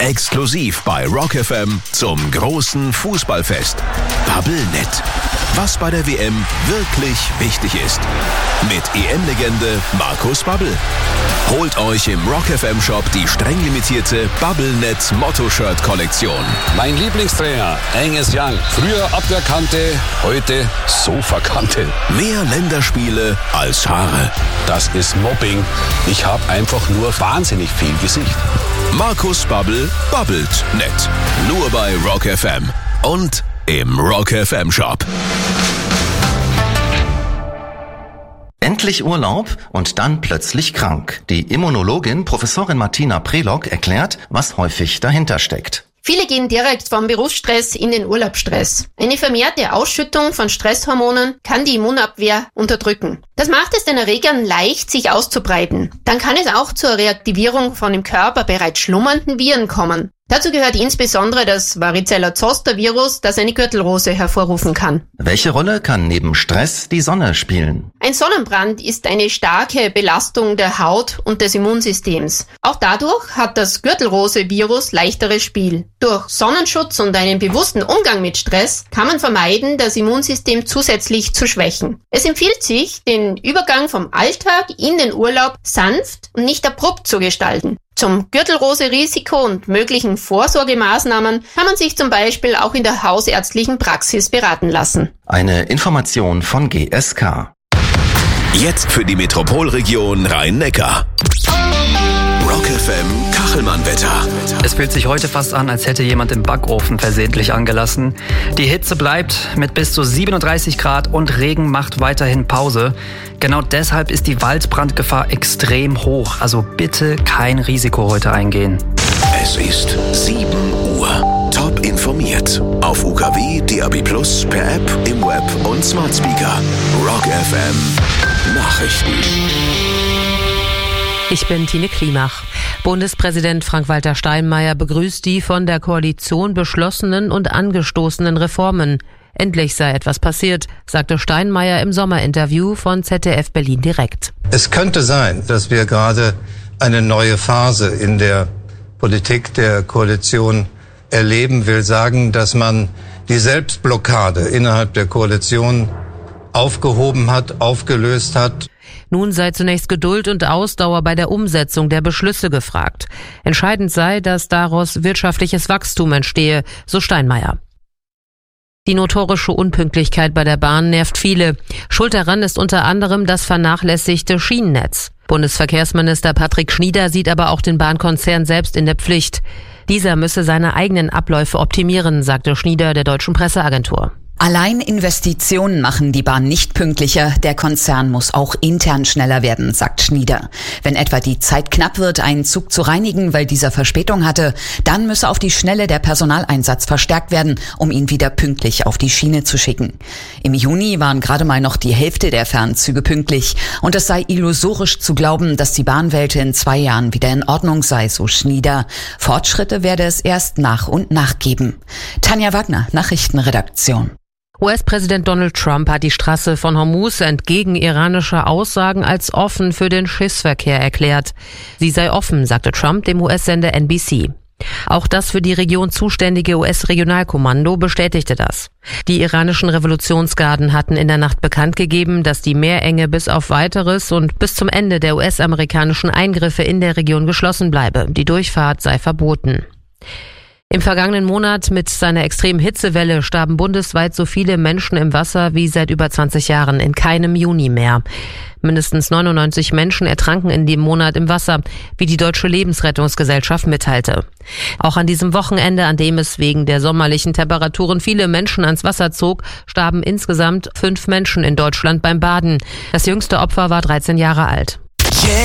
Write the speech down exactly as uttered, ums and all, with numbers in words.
Exklusiv bei Rock F M zum großen Fußballfest. Bubblenet. Was bei der W M wirklich wichtig ist. Mit E M-Legende Markus Babbel. Holt euch im Rock F M Shop die streng limitierte Bubblenet Motto-Shirt-Kollektion. Mein Lieblingstrainer, Angus Young. Früher Abwehrkante, heute Sofakante. Mehr Länderspiele als Haare. Das ist Mobbing. Ich habe einfach nur wahnsinnig viel Gesicht. Markus Babbel babbelt nett. Nur bei Rock F M und im Rock F M Shop. Endlich Urlaub und dann plötzlich krank. Die Immunologin Professorin Martina Prelog erklärt, was häufig dahinter steckt. Viele gehen direkt vom Berufsstress in den Urlaubsstress. Eine vermehrte Ausschüttung von Stresshormonen kann die Immunabwehr unterdrücken. Das macht es den Erregern leicht, sich auszubreiten. Dann kann es auch zur Reaktivierung von im Körper bereits schlummernden Viren kommen. Dazu gehört insbesondere das Varicella-Zoster-Virus, das eine Gürtelrose hervorrufen kann. Welche Rolle kann neben Stress die Sonne spielen? Ein Sonnenbrand ist eine starke Belastung der Haut und des Immunsystems. Auch dadurch hat das Gürtelrose-Virus leichteres Spiel. Durch Sonnenschutz und einen bewussten Umgang mit Stress kann man vermeiden, das Immunsystem zusätzlich zu schwächen. Es empfiehlt sich, den Übergang vom Alltag in den Urlaub sanft und nicht abrupt zu gestalten. Zum Gürtelrose-Risiko und möglichen Vorsorgemaßnahmen kann man sich zum Beispiel auch in der hausärztlichen Praxis beraten lassen. Eine Information von G S K. Jetzt für die Metropolregion Rhein-Neckar. Rock F M Kachelmann-Wetter. Es fühlt sich heute fast an, als hätte jemand im Backofen versehentlich angelassen. Die Hitze bleibt mit bis zu siebenunddreißig Grad und Regen macht weiterhin Pause. Genau deshalb ist die Waldbrandgefahr extrem hoch. Also bitte kein Risiko heute eingehen. Es ist sieben Uhr. Top informiert. Auf U K W, D A B plus, per App, im Web und Smart Speaker. Rock F M Nachrichten. Ich bin Tine Klimach. Bundespräsident Frank-Walter Steinmeier begrüßt die von der Koalition beschlossenen und angestoßenen Reformen. Endlich sei etwas passiert, sagte Steinmeier im Sommerinterview von Z D F Berlin direkt. Es könnte sein, dass wir gerade eine neue Phase in der Politik der Koalition erleben, will sagen, dass man die Selbstblockade innerhalb der Koalition aufgehoben hat, aufgelöst hat. Nun sei zunächst Geduld und Ausdauer bei der Umsetzung der Beschlüsse gefragt. Entscheidend sei, dass daraus wirtschaftliches Wachstum entstehe, so Steinmeier. Die notorische Unpünktlichkeit bei der Bahn nervt viele. Schuld daran ist unter anderem das vernachlässigte Schienennetz. Bundesverkehrsminister Patrick Schnieder sieht aber auch den Bahnkonzern selbst in der Pflicht. Dieser müsse seine eigenen Abläufe optimieren, sagte Schnieder der Deutschen Presseagentur. Allein Investitionen machen die Bahn nicht pünktlicher. Der Konzern muss auch intern schneller werden, sagt Schnieder. Wenn etwa die Zeit knapp wird, einen Zug zu reinigen, weil dieser Verspätung hatte, dann müsse auf die Schnelle der Personaleinsatz verstärkt werden, um ihn wieder pünktlich auf die Schiene zu schicken. Im Juni waren gerade mal noch die Hälfte der Fernzüge pünktlich. Und es sei illusorisch zu glauben, dass die Bahnwelt in zwei Jahren wieder in Ordnung sei, so Schnieder. Fortschritte werde es erst nach und nach geben. Tanja Wagner, Nachrichtenredaktion. U S-Präsident Donald Trump hat die Straße von Hormuz entgegen iranischer Aussagen als offen für den Schiffsverkehr erklärt. Sie sei offen, sagte Trump dem U S-Sender N B C. Auch das für die Region zuständige U S-Regionalkommando bestätigte das. Die iranischen Revolutionsgarden hatten in der Nacht bekannt gegeben, dass die Meerenge bis auf Weiteres und bis zum Ende der U S-amerikanischen Eingriffe in der Region geschlossen bleibe. Die Durchfahrt sei verboten. Im vergangenen Monat mit seiner extremen Hitzewelle starben bundesweit so viele Menschen im Wasser wie seit über zwanzig Jahren in keinem Juni mehr. Mindestens neunundneunzig Menschen ertranken in dem Monat im Wasser, wie die Deutsche Lebensrettungsgesellschaft mitteilte. Auch an diesem Wochenende, an dem es wegen der sommerlichen Temperaturen viele Menschen ans Wasser zog, starben insgesamt fünf Menschen in Deutschland beim Baden. Das jüngste Opfer war dreizehn Jahre alt. Yeah.